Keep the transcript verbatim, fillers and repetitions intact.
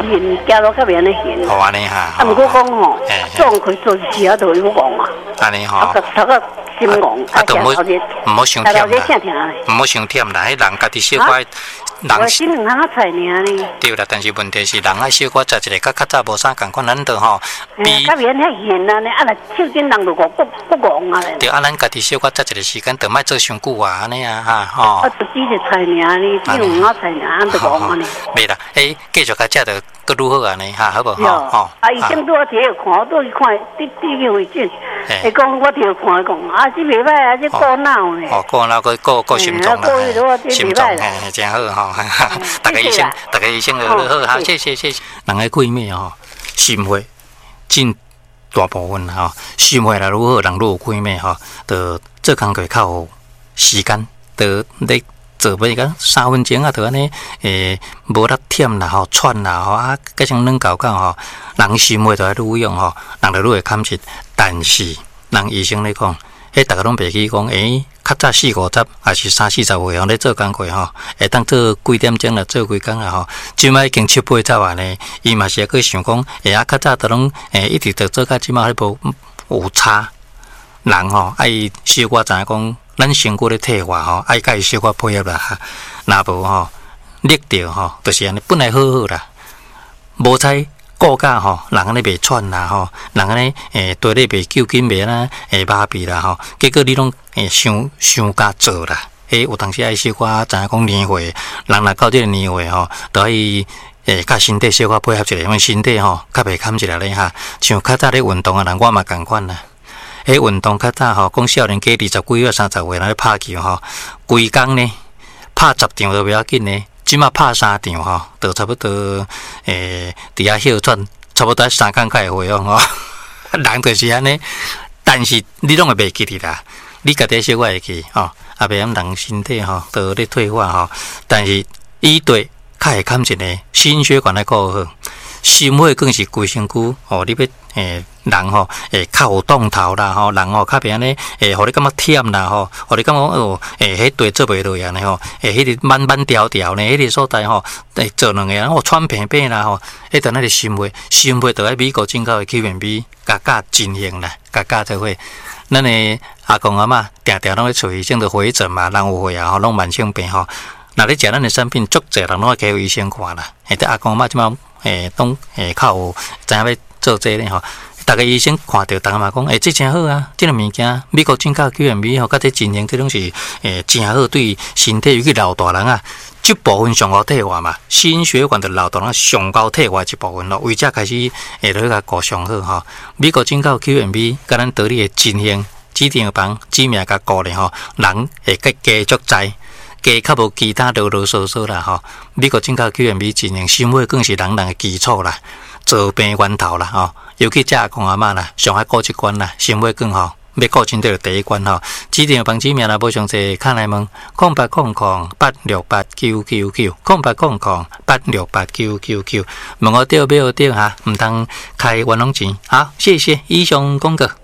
现，加入较袂安尼现。 好安尼哈。 啊，毋过讲吼，做开做事啊，都有讲啊。 安尼吼。 头个头个心戆， 啊，都唔好唔好伤忝啦，唔好伤忝啦，迄人家己小可。 人是两下菜尔呢。对啦，但是问题是人爱小可食一个，较较早无啥共款，咱都吼。 比较免遐现啊呢，啊来手紧人就讲不不戆啊咧。 对啊，咱家己小可食一个时间，就莫做伤久啊，安尼啊哈吼。 啊，就煮一菜尔呢，煮两下菜尔，安就戆安尼。 袂啦，诶，继续甲食着搁愈好安尼哈，好无吼吼。啊，伊正拄我摕去看，我倒去看，滴滴去回诊。会讲我摕看讲，啊，这袂歹啊，这过脑呢。 哦，过脑过过过心脏啦，心脏嘿，真好吼。大家医生，大家医生好好好，谢谢谢谢。人个过敏吼，心血占大部分吼，心血啦如何人愈有过敏吼，就做工课较有时间，就咧做要讲三分钟啊，就安尼诶，无力忝啦吼，喘啦吼，啊，加上软搞搞吼，人心血就爱愈用吼，人就愈会堪切。但是人医生咧讲。迄大家拢袂记讲，诶，较早四五十，还是三四十岁吼咧做工课吼，会当做几点钟啦，做几工啊吼。即摆已经七八十啊呢，伊嘛是会去想讲，诶啊，较早都拢诶一直着做到即摆迄无有差。人吼爱小可知影讲，咱身躯咧退化吼，爱甲伊小可配合啦。若无吼，力着吼，就是安尼本来好好啦，无采。顾甲吼，人安尼袂喘啦吼，人安尼诶，对你袂救紧袂啦，诶，麻痹啦吼，结果你拢诶伤伤加做啦，诶，有当时爱小可知影讲年岁，人若到这个年岁吼，都可以诶，甲身体小可配合一下，因为身体吼较袂堪一下咧哈，像较早咧运动啊，人我嘛共款啦，迄运动较早吼，讲少年家二十几岁、三十岁来拍球吼，规工呢拍十场都袂要紧呢。即马拍三场吼，就差不多诶，伫遐休喘，差不多三工开会用吼。人就是安尼，但是你拢会袂记哩啦，你家己小可会记吼，啊袂咁人身体吼，都咧退化吼。但是伊对较会看一个心血管来顾好，心血更是规身躯吼，你要诶人吼诶较有动头啦吼，人吼较袂安尼诶，互你感觉忝啦吼，互你感觉哦诶，迄对做袂落安尼吼，诶，迄个慢慢调调呢，迄个所在吼，诶做两个哦喘平平啦吼，迄等那个心血，心血就喺美国进口的 Q M B 加加进行啦，加加才会。咱诶阿公阿嬷定定拢咧找医生就回诊嘛，人有血啊吼，拢慢性病吼。若你食咱诶产品，足侪人拢爱去医生看啦。诶，啲阿公阿嬷即马诶，拢诶较有知影要做这咧吼。大家医生看到，大家嘛讲，诶、欸，这真好啊！这个物件，美国进口 Q M B 吼，甲这进行这种是诶真好，对身体尤其老大人啊，这部分上高退化嘛，心血管的老大人上高退化这部分咯，为这开始会落去甲顾上好吼。美国进口 Q M B， 甲咱道理的进行指定房指名甲顾咧吼，人会加继续知。加较无其他啰啰嗦嗦啦吼，美国进口 Q M B 进行心血更是人人的基础啦，做病源头啦吼，尤其这阿公阿嬷啦，上海顾一关啦，心血更吼，要顾身体就第一关吼。指定房指名啦，无详细看来问，空八空空八六八九九九，空八空空八六八九九九，问我对不对哈？唔通开冤枉钱，好，谢谢以上公告。